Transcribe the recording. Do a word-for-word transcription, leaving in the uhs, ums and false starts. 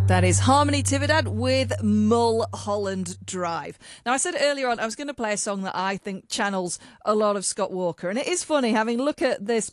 That is Harmony Tividad with Mulholland Drive. Now, I said earlier on I was going to play a song that I think channels a lot of Scott Walker. And it is funny having a look at this